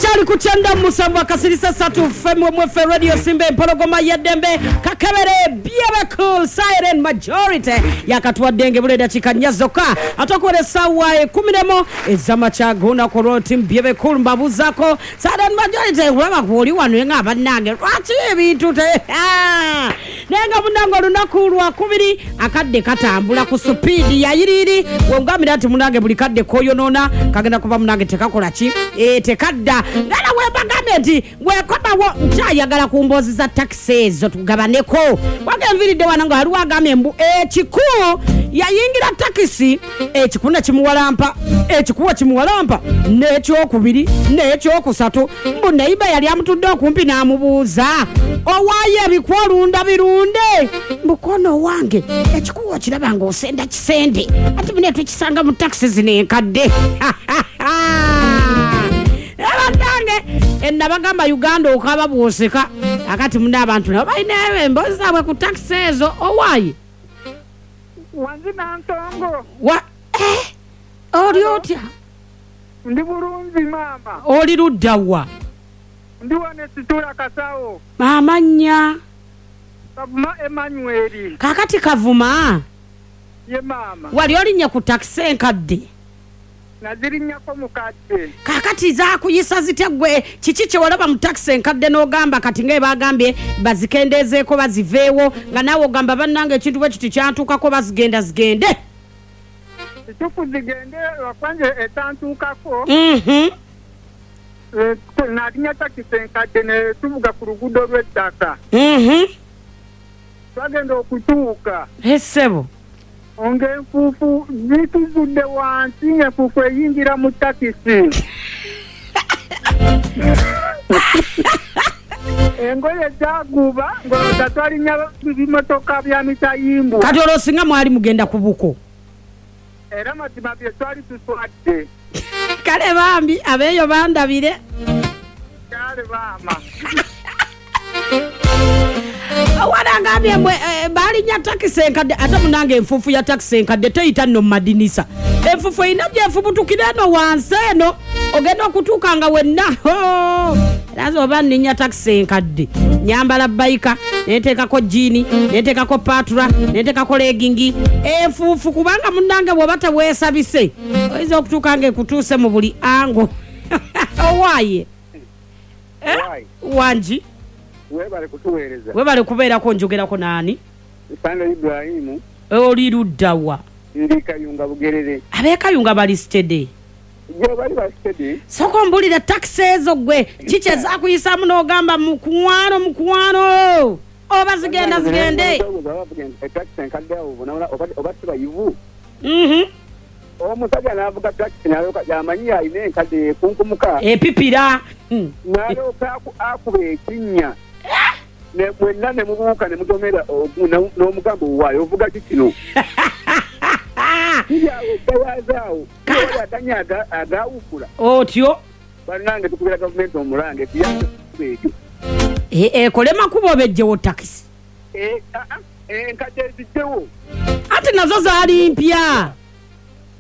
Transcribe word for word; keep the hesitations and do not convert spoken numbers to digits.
Tuchali kuchanda musambu akasirisa satu femwe mwefe radio simbe mpologoma yedembe kakebere biebe cool siren majority yakatwa denge buleda chikanyazoka atokore sawa kuminemo ezama chagona koroti biebe cool mbabu zako siren majority ulaba kuoli wanu nga banange lwachi ebintu te nenga munango lunakulwa kubiri akadde katambula ku speed ya yiriri wongamira ati munange buli kadde koyonona kagenda kuba munange tekakola chi e tekadda ngala webagambe nti wekobawo nkyayagala ku mbozi za taxi ezo tugabaneko wagenviridde wananga ali wagambe mbu ekikulu yayingira taxi ekikuna kimuwalampa ekikuwa kimuwalampa n'ekyokubiri n'ekyokusatu mbu neiba yali amutudde okumpi n'amubuuza owaye ebikwolunda birunde mukono wange ekikuwa kiraba ng'osenda kisende ati mune tukisanga mu taxi zino enkadde Abandange enabagamba Uganda okaba bwoseka akati muna abantu nabo bayina embozi zabwe ku taxi ezo owaye wanzina ntongo wa eh oli otya ndi bulungi mama oli luddawa ndi wane situla kasawo mamanya Kavuma Emmanuel kakati kavuma ye mama wali olinya ku taxi enkadde nazirinya ko mukadde kakati za kuyisa zitegwe kiki kye walaba mu taxi enkadde n'ogamba kati nge bagambye bazikendezeeko baziveewo nga naawe ogamba bannange ekintu bwe kiti kyantuukako bazigenda zigende ekitufu zigende wakwanje etantuukako mhm nalinya taxi enkadde ne tuvuga ku luguudo lw'ettaka mhm twagenda okutuuka essebo onge enfuufu zituzudde wansi ng'enfuufu eyingira mu takisi engoye zaguba ng'olowooza twalinya bimotoka bya mitayimbwa kati olwosinga mwali mugenda ku buko era mazima bye twali tuswadde kale bambi abeeyo bandabire kale baama warangambye mbwe balinya taxi enkadde ate munange enfuufu ya taxi enkadde teyita nno mu madinisa enfuufu eyina gyefubutukira eno wansi eno ogenda okutuuka nga wenna erazi oba nninya taxi enkadde nyambala bayika neteekako jiini neteekako patura neteekako legingi enfuufu kubanga munange bw'oba tebwesabise oyinza okutuuka nga ekutuuse mu buli ango owaaye wangi webale kutuweereza webale kubeerako njogerako naani Sando Ibrahimu oli luddawa ndi Kayunga Bugerere ab'ekayunga bali stede jo bali ba stede soko mbulira taxi ezo gwe kiki ezakuyisaamu n'ogamba mukwano mukwano oba zigenda zigende taxi enkadde awo oba sibayivu mhm omusajja n'avuga taxi n'alyoka y'amanyi alina enkadde ekunkumuka epipira n'alyoka akuba ekinnya ne mwenna ne mubuuka ne mutomera n'omugambo owaayo ovuga kikino yawo bayazaawo atanya agaawukula otyo bannange tukubira gavumenti omulange tuyange ekyo ekole makubo bejjewo takisi enkadde eziddewo ate nazo zaali mpya